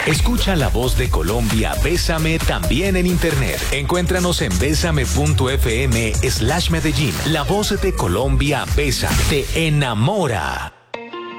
Escucha la voz de Colombia, Bésame, también en internet. Encuéntranos en besame.fm/Medellín. La voz de Colombia, Bésame, te enamora.